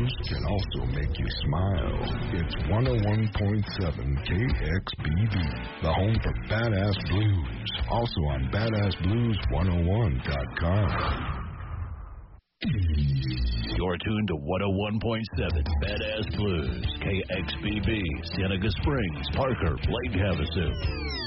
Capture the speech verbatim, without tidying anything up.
blues can also make you smile. It's one oh one point seven K X B B, the home for Badass Blues. Also on badass blues one oh one dot com. You're tuned to one oh one point seven Badass Blues, K X B B, Cienega Springs, Parker, Lake Havasu.